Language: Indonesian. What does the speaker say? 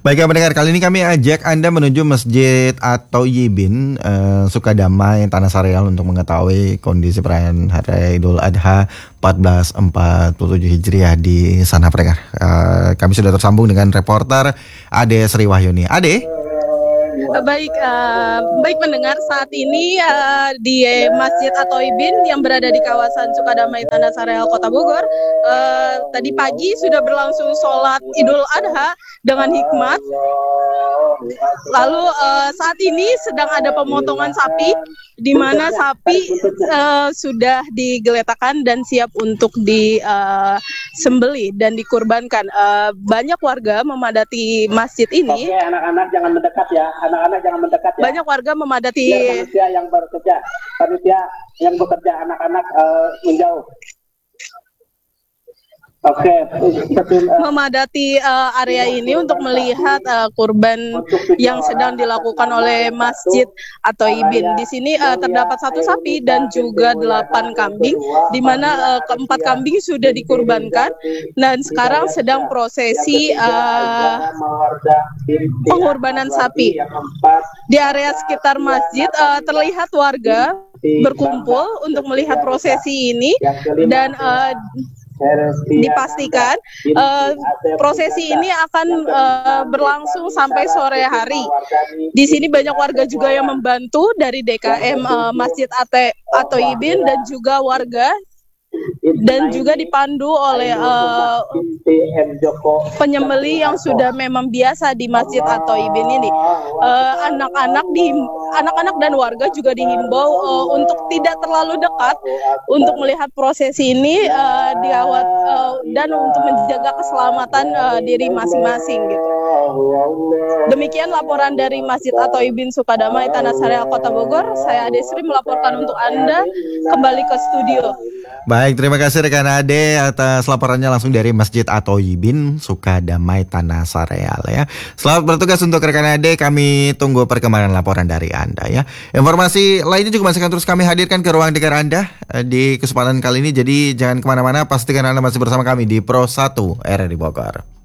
Baik ya pendengar, kali ini kami ajak Anda menuju Masjid At-Thayyibin Sukadamai Tanah Sareal untuk mengetahui kondisi perayaan Hari Idul Adha 1447 Hijriah di sana pendengar. Kami sudah tersambung dengan reporter Ade Sriwahyuni. Ade? Baik mendengar, saat ini di Masjid At-Thayyibin yang berada di kawasan Sukadamai Tanah Sareal Kota Bogor, tadi pagi sudah berlangsung sholat Idul Adha dengan hikmat. Lalu saat ini sedang ada pemotongan sapi, di mana sapi sudah digeletakkan dan siap untuk disembelih dan dikurbankan. Banyak warga memadati masjid ini. Oke, anak-anak jangan mendekat ya. Anak-anak jangan mendekat ya. Banyak warga memadati. Biar panitia yang bekerja, anak-anak menjauh. Oke, memadati area ini untuk melihat kurban yang sedang dilakukan oleh Masjid At-Thayyibin. Di sini terdapat 1 sapi dan juga 8 kambing, di mana 4 kambing sudah dikurbankan dan sekarang sedang prosesi pengorbanan sapi. Di area sekitar masjid terlihat warga berkumpul untuk melihat prosesi ini dan dipastikan prosesi ini akan berlangsung sampai sore hari. Di sini banyak warga juga yang membantu dari DKM Masjid At-Thayyibin dan juga warga, dan juga dipandu oleh penyembelih yang sudah memang biasa di Masjid At-Thayyibin ini. Anak-anak dan warga juga dihimbau untuk tidak terlalu dekat untuk melihat prosesi ini, dan untuk menjaga keselamatan diri masing-masing gitu. Demikian laporan dari Masjid At-Thayyibin Sukadamai Tanah Sareal Kota Bogor. Saya Ade Sri melaporkan untuk Anda, kembali ke studio. Baik, terima kasih rekan Ade atas laporannya langsung dari Masjid At-Thayyibin Sukadamai Tanah Sareal ya. Selamat bertugas untuk rekan Ade, kami tunggu perkembangan laporan dari Anda ya. Informasi lainnya juga masih akan terus kami hadirkan ke ruang dengar Anda di kesempatan kali ini. Jadi jangan kemana-mana, pastikan Anda masih bersama kami di Pro 1 RRI Bogor.